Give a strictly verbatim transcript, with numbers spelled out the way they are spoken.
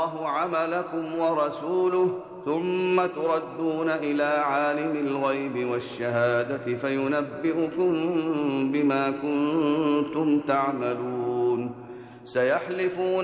الله عملكم ورسوله ثم تردون إلى عالم الغيب والشهادة فينبئكم بما كنتم تعملون. سيحلفون